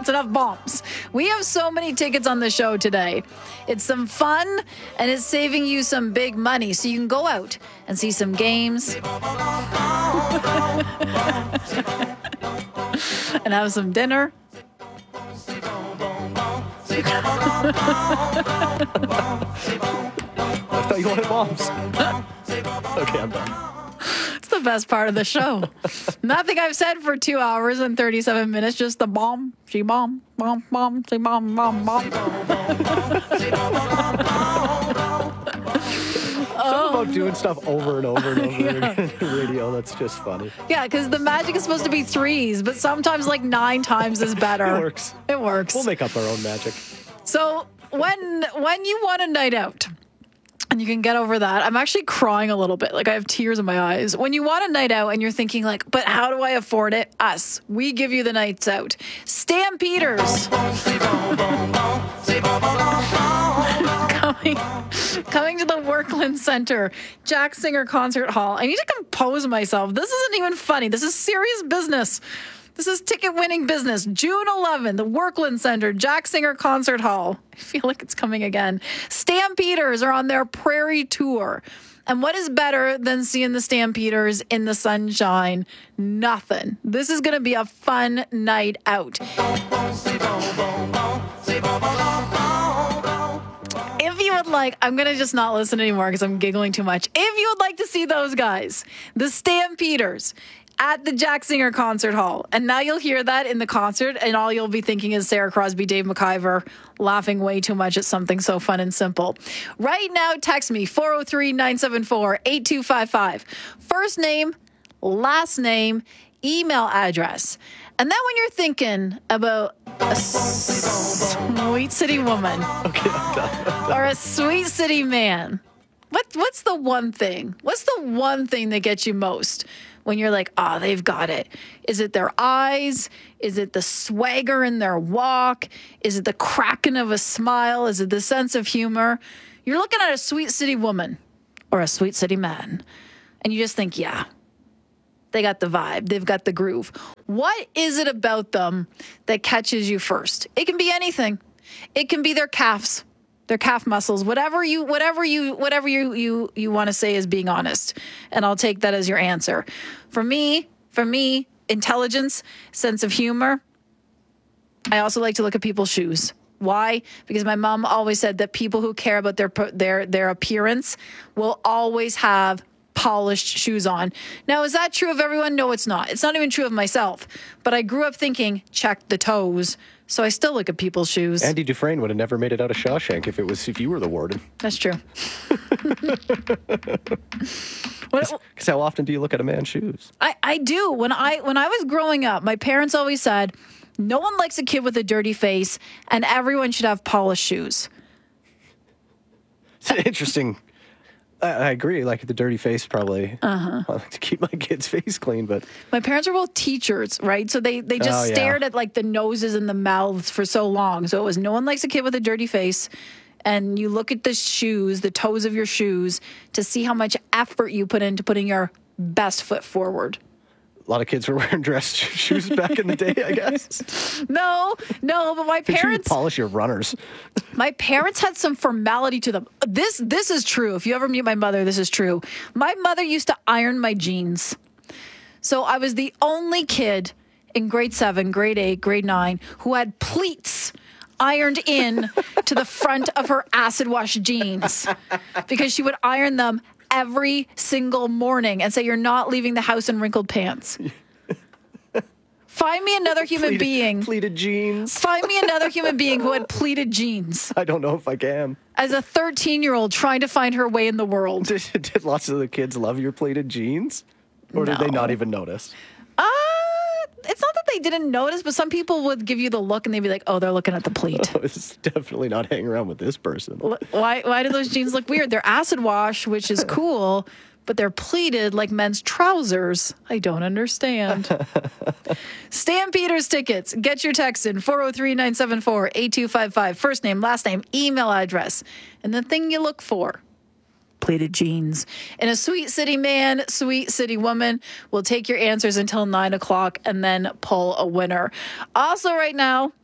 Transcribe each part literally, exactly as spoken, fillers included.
It's enough bombs. We have so many tickets on the show today. It's some fun, and it's saving you some big money, so you can go out and see some games and have some dinner. I thought you wanted bombs. Okay, I'm done. It's the best part of the show. Nothing I've said for two hours and thirty-seven minutes, just the bomb, she bomb, bomb, bomb, she bomb, bomb, bomb. Something about doing stuff over and over and over yeah. in radio, that's just funny. Yeah, because the magic is supposed to be threes, but sometimes like nine times is better. It works. It works. We'll make up our own magic. So when when you want a night out, and you can get over that. I'm actually crying a little bit. Like I have tears in my eyes. When you want a night out and you're thinking like, but how do I afford it? Us. We give you the nights out. Stampeders. coming, coming to the Workland Center, Jack Singer Concert Hall. I need to compose myself. This isn't even funny. This is serious business. This is ticket-winning business. June eleventh, the Workland Center, Jack Singer Concert Hall. I feel like it's coming again. Stampeders are on their Prairie Tour. And what is better than seeing the Stampeders in the sunshine? Nothing. This is going to be a fun night out. If you would like, I'm going to just not listen anymore because I'm giggling too much. If you would like to see those guys, the Stampeders, at the Jack Singer Concert Hall. And now you'll hear that in the concert, and all you'll be thinking is Sarah Crosby, Dave McIver, laughing way too much at something so fun and simple. Right now, text me, four oh three, nine seven four, eight two five five. First name, last name, email address. And then when you're thinking about a sweet city woman okay, I'm done. I'm done. or a sweet city man, what, what's the one thing? What's the one thing that gets you most? When you're like, oh, they've got it. Is it their eyes? Is it the swagger in their walk? Is it the cracking of a smile? Is it the sense of humor? You're looking at a sweet city woman or a sweet city man, and you just think, yeah, they got the vibe. They've got the groove. What is it about them that catches you first? It can be anything. It can be their calves. Their calf muscles, whatever you, whatever you, whatever you, you, you want to say is being honest. And I'll take that as your answer. For me, for me, intelligence, sense of humor. I also like to look at people's shoes. Why? Because my mom always said that people who care about their, their, their appearance will always have polished shoes on. Now, is that true of everyone? No, it's not. It's not even true of myself. But I grew up thinking, check the toes. So I still look at people's shoes. Andy Dufresne would have never made it out of Shawshank if it was if you were the warden. That's true. Because how often do you look at a man's shoes? I, I do. When I when I was growing up, my parents always said, no one likes a kid with a dirty face, and everyone should have polished shoes. It's interesting. I, I agree. Like the dirty face, probably. Uh-huh. I like to keep my kid's face clean, but my parents were both teachers, right? So they they just oh, yeah. stared at like the noses and the mouths for so long. So it was no one likes a kid with a dirty face. And you look at the shoes, the toes of your shoes, to see how much effort you put into putting your best foot forward. A lot of kids were wearing dress shoes back in the day, I guess. No, no, but my Make sure you parents polish your runners. My parents had some formality to them. This this is true. If you ever meet my mother, this is true. My mother used to iron my jeans. So I was the only kid in grade seven, grade eight, grade nine who had pleats ironed in to the front of her acid wash jeans because she would iron them every single morning and say, you're not leaving the house in wrinkled pants. Find me another human pleated, being. Pleated jeans. Find me another human being who had pleated jeans. I don't know if I can. As a thirteen-year-old trying to find her way in the world. Did, did lots of the kids love your pleated jeans? Or No. did they not even notice? Uh, it's not that they didn't notice, but some people would give you the look and they'd be like, oh, they're looking at the pleat. I was definitely not hanging around with this person. Why, why do those jeans look weird? They're acid wash, which is cool, but they're pleated like men's trousers. I don't understand. Stampeders tickets. Get your text in four oh three, nine seven four, eight two five five. First name, last name, email address, and the thing you look for. Pleated jeans. And a sweet city man, sweet city woman will take your answers until nine o'clock and then pull a winner. Also right now,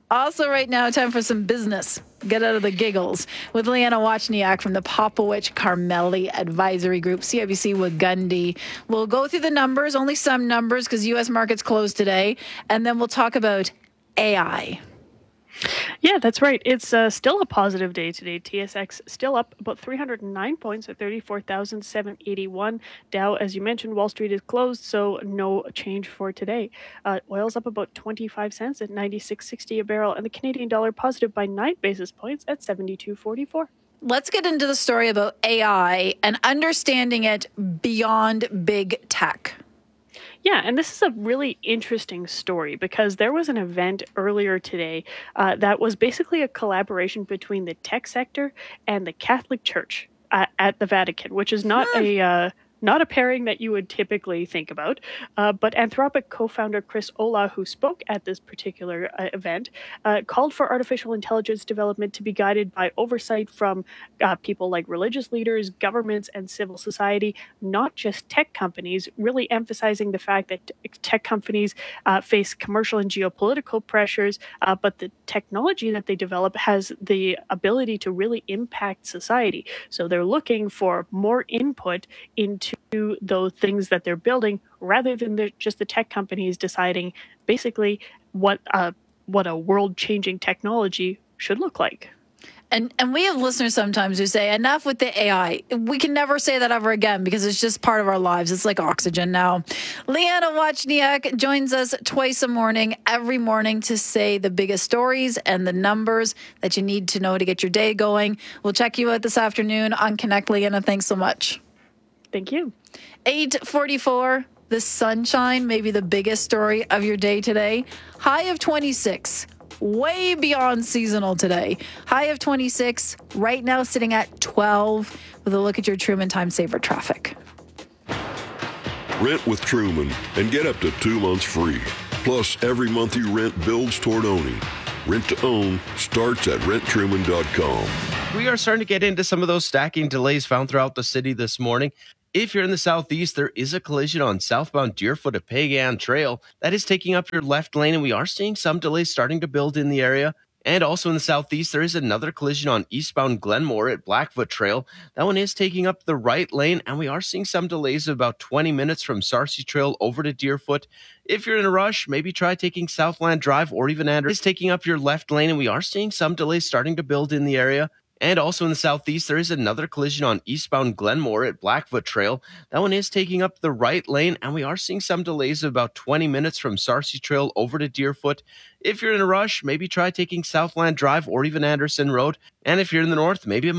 Also, right now, time for some business. Get out of the giggles with Leanna Wachniak from the Popowich Carmeli Advisory Group, C I B C Wagundi. We'll go through the numbers, only some numbers because U S markets closed today, and then we'll talk about A I. Yeah, that's right. It's uh, still a positive day today. T S X still up about three hundred nine points at thirty-four thousand seven hundred eighty-one. Dow, as you mentioned, Wall Street is closed, so no change for today. Uh, oil's up about twenty-five cents at ninety-six sixty a barrel, and the Canadian dollar positive by nine basis points at seventy-two forty-four. Let's get into the story about A I and understanding it beyond big tech. Yeah, and this is a really interesting story because there was an event earlier today uh, that was basically a collaboration between the tech sector and the Catholic Church uh, at the Vatican, which is not Hmm. a uh, not a pairing that you would typically think about. Uh, but Anthropic co-founder Chris Olah, who spoke at this particular uh, event, uh, called for artificial intelligence development to be guided by oversight from uh, people like religious leaders, governments, and civil society, not just tech companies, really emphasizing the fact that t- tech companies uh, face commercial and geopolitical pressures, uh, but the technology that they develop has the ability to really impact society. So they're looking for more input into those things that they're building rather than the, just the tech companies deciding basically what uh, what a world-changing technology should look like. And and we have listeners sometimes who say, enough with the A I. We can never say that ever again because it's just part of our lives. It's like oxygen now. Leanna Wachniak joins us twice a morning, every morning, to say the biggest stories and the numbers that you need to know to get your day going. We'll check you out this afternoon on Connect. Leanna, thanks so much. Thank you. eight forty-four, the sunshine, maybe the biggest story of your day today. High of twenty-six. Way beyond seasonal today. High of twenty-six, right now sitting at twelve with a look at your Truman Time Saver traffic. Rent with Truman and get up to two months free. Plus, every month you rent builds toward owning. Rent to own starts at rent truman dot com. We are starting to get into some of those stacking delays found throughout the city this morning. If you're in the southeast, there is a collision on southbound Deerfoot at Pagan Trail that is taking up your left lane, and we are seeing some delays starting to build in the area. And also in the southeast, there is another collision on eastbound Glenmore at Blackfoot Trail. That one is taking up the right lane, and we are seeing some delays of about twenty minutes from Sarcee Trail over to Deerfoot. If you're in a rush, maybe try taking Southland Drive or even Anderson. It's taking up your left lane, and we are seeing some delays starting to build in the area. And also in the southeast, there is another collision on eastbound Glenmore at Blackfoot Trail. That one is taking up the right lane, and we are seeing some delays of about twenty minutes from Sarcee Trail over to Deerfoot. If you're in a rush, maybe try taking Southland Drive or even Anderson Road. And if you're in the north, maybe a